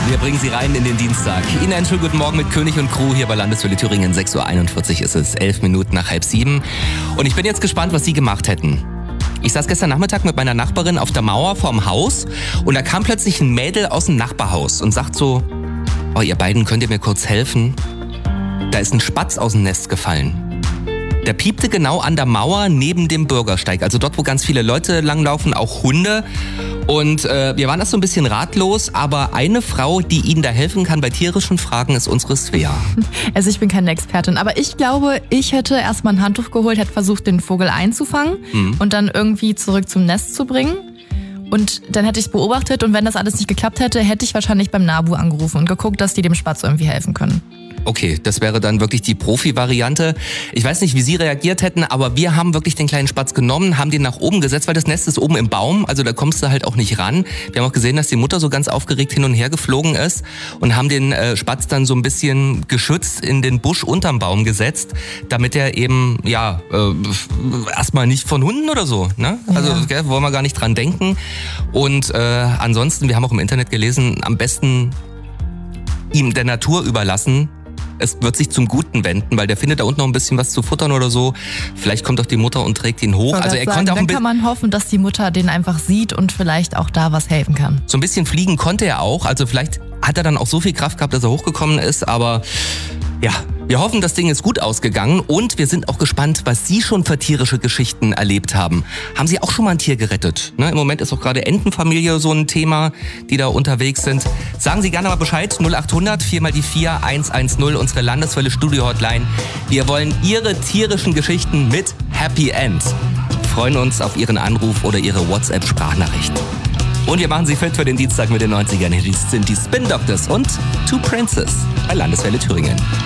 Wir bringen Sie rein in den Dienstag. Ihnen einen schönen guten Morgen mit König und Crew hier bei Landeswelle Thüringen. 6.41 Uhr ist es, 11 Minuten nach 6:30. Und ich bin jetzt gespannt, was Sie gemacht hätten. Ich saß gestern Nachmittag mit meiner Nachbarin auf der Mauer vorm Haus und da kam plötzlich ein Mädel aus dem Nachbarhaus und sagt so, oh, ihr beiden, könnt ihr mir kurz helfen? Da ist ein Spatz aus dem Nest gefallen. Der piepte genau an der Mauer neben dem Bürgersteig, also dort, wo ganz viele Leute langlaufen, auch Hunde. Und wir waren erst so ein bisschen ratlos, aber eine Frau, die Ihnen da helfen kann bei tierischen Fragen, ist unsere Svea. Also ich bin keine Expertin, aber ich glaube, ich hätte erstmal ein Handtuch geholt, hätte versucht, den Vogel einzufangen und dann irgendwie zurück zum Nest zu bringen. Und dann hätte ich es beobachtet und wenn das alles nicht geklappt hätte, hätte ich wahrscheinlich beim NABU angerufen und geguckt, dass die dem Spatz irgendwie helfen können. Okay, das wäre dann wirklich die Profi-Variante. Ich weiß nicht, wie Sie reagiert hätten, aber wir haben wirklich den kleinen Spatz genommen, haben den nach oben gesetzt, weil das Nest ist oben im Baum, also da kommst du halt auch nicht ran. Wir haben auch gesehen, dass die Mutter so ganz aufgeregt hin und her geflogen ist und haben den Spatz dann so ein bisschen geschützt in den Busch unterm Baum gesetzt, damit er eben, erstmal nicht von Hunden oder so, ne? Also wollen wir gar nicht dran denken. Und ansonsten, wir haben auch im Internet gelesen, am besten ihm der Natur überlassen. Es wird sich zum Guten wenden, weil der findet da unten noch ein bisschen was zu futtern oder so. Vielleicht kommt doch die Mutter und trägt ihn hoch. Also dann kann man hoffen, dass die Mutter den einfach sieht und vielleicht auch da was helfen kann. So ein bisschen fliegen konnte er auch. Also vielleicht hat er dann auch so viel Kraft gehabt, dass er hochgekommen ist. Aber ja, wir hoffen, das Ding ist gut ausgegangen. Und wir sind auch gespannt, was Sie schon für tierische Geschichten erlebt haben. Haben Sie auch schon mal ein Tier gerettet? Ne? Im Moment ist auch gerade Entenfamilie so ein Thema, die da unterwegs sind. Sagen Sie gerne mal Bescheid. 0800 4x4 110, unsere Landeswelle Studio Hotline. Wir wollen Ihre tierischen Geschichten mit Happy End. Wir freuen uns auf Ihren Anruf oder Ihre WhatsApp-Sprachnachricht. Und wir machen Sie fit für den Dienstag mit den 90ern. Hier sind die Spin Doctors und Two Princes bei Landeswelle Thüringen.